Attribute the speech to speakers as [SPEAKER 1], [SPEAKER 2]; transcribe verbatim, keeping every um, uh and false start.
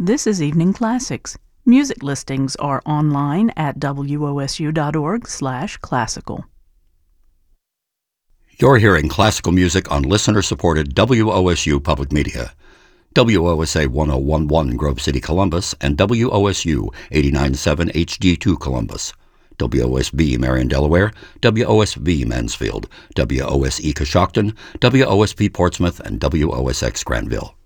[SPEAKER 1] This is Evening Classics. Music listings are online at W O S U dot org slash classical.
[SPEAKER 2] You're hearing classical music on listener-supported W O S U Public Media. W O S A one oh one point one Grove City, Columbus, and W O S U eighty-nine point seven H D two Columbus. W O S B Marion, Delaware, W O S V Mansfield, W O S E Coshocton, W O S P Portsmouth, and W O S X Granville.